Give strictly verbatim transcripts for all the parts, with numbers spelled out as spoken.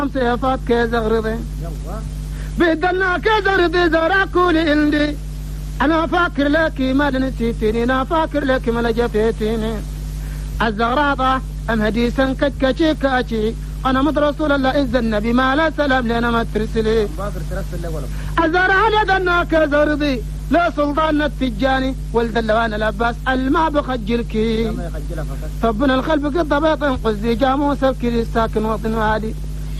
صيفات كزغرضي بدلنا كزغرضي زراكولي عندي أنا فاكر لك ما نسيتني أنا فاكر لك ما لجفتيني الزغراطة أم هديسا كتكتشي كاتشي أنا مد رسول الله إذ النبي ما لا سلام لنا ما ترسلي الزغراطة دلنا كزغرضي لا سلطان التجاني ولد اللوان العباس الماء بخجلكي ربنا الخلف قد بيط قصدي جاموس الكري الساكن وطن وادي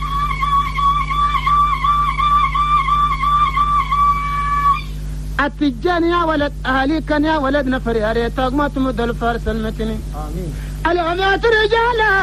التجاني يا ولد أهلي كان يا ولد نفر يا ريتك ما تمد الفارس المتني آمين العمات رجالا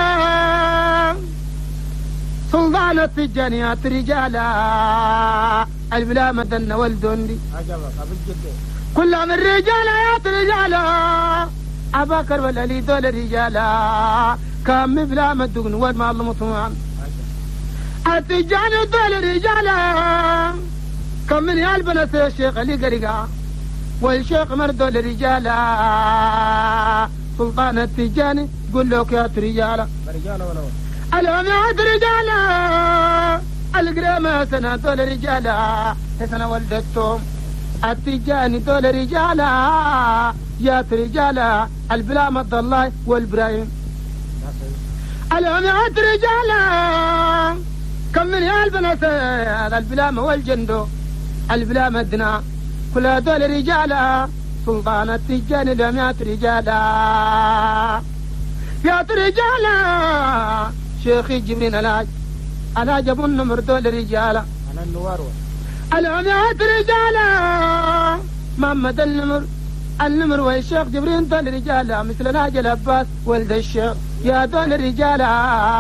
سلطان التجانيات رجالا البلا مدن والدندي كل من رجالا يا رجالا أبا كربل لي دول رجالا كم بلا مدن والمال مطمئن التجاني دول رجالا كم من يالبنس الشيخ علي قريقا والشيخ مردول رجالا سلطان التجاني قل لك يا رجالا رجالا ولا العماد رجالا القرامة سنة دول رجالا سنة ولدتهم التجاني دول رجالا يا رجالا البلا مد الله والبراهيم العماد رجالا كم من يالبنس البلا والجندو البلا مدنا كل دول رجالا سلطان التجاني العماد رجالا يا رجالا شيخي جبرين الهاج أنا جاب النمر دول رجالا أنا النوار العميات رجالا محمد النمر النمر والشيخ جبرين دول رجالا مثل ناج العباس ولد الشيخ يا دول رجالا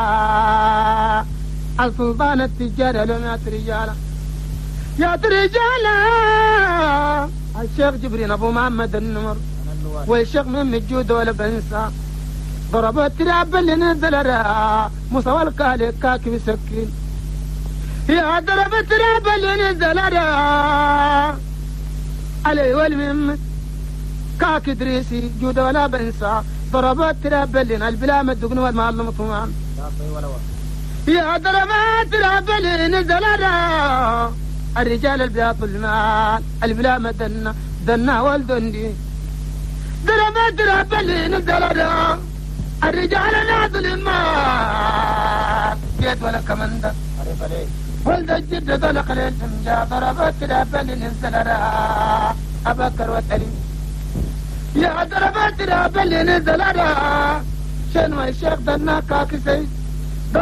السلطان التجاري العميات رجالا يا رجالا الشيخ جبرين أبو محمد النمر والشيخ من الجود ولا بنسى ضربت تراب اللي نزل را مصوى الكالي كاكي بسكين يا ضربت تراب اللي نزل را علي والمم كاكي دريسي جود ولا بنسى ضربت تراب اللي البلا مدقن والمعلم طمان يا ضربت تراب اللي نزل را الرجال البلا المال البلا مدنا دنا والدندي ضربت تراب اللي نزل را الرجال ناضل الماء بيت ولا كمندة ولد الجد طلق للفنجا ضربت رابل نزل را أبكر وتلي يا ضربت رابل نزل را شنو الشيخ دنا كاكسي